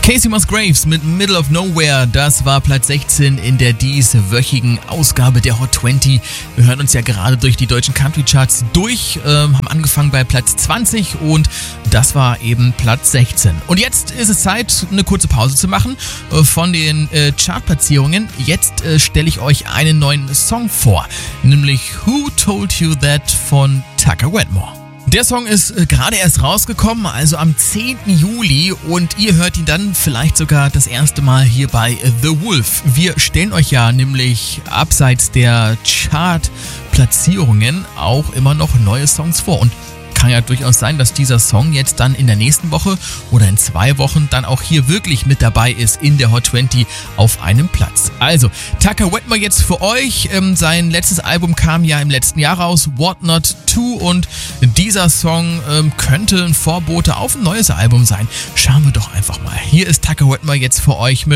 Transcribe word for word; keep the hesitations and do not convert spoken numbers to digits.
Casey Musgraves mit Middle of Nowhere, das war Platz sechzehn in der dieswöchigen Ausgabe der Hot zwanzig. Wir hören uns ja gerade durch die deutschen Country-Charts durch, äh, haben angefangen bei Platz zwanzig und das war eben Platz sechzehn. Und jetzt ist es Zeit, eine kurze Pause zu machen äh, von den äh, Chartplatzierungen. Jetzt äh, stelle ich euch einen neuen Song vor, nämlich Who Told You That von Tucker Wetmore. Der Song ist äh, gerade erst rausgekommen, also am zehnten Juli, und ihr hört ihn dann vielleicht sogar das erste Mal hier bei The Wolf. Wir stellen euch ja nämlich abseits der Chart-Platzierungen auch immer noch neue Songs vor, und kann ja durchaus sein, dass dieser Song jetzt dann in der nächsten Woche oder in zwei Wochen dann auch hier wirklich mit dabei ist in der Hot zwanzig auf einem Platz. Also, Tucker Wetmore jetzt für euch. Ähm, sein letztes Album kam ja im letzten Jahr raus, What Not To, und dieser Song ähm, könnte ein Vorbote auf ein neues Album sein. Schauen wir doch einfach mal. Hier ist Tucker Wetmore jetzt für euch mit